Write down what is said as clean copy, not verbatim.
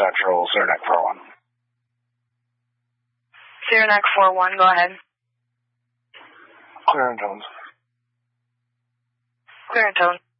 Central, Saranac 41. Saranac 41, go ahead. Clear and tones. Clear and tone.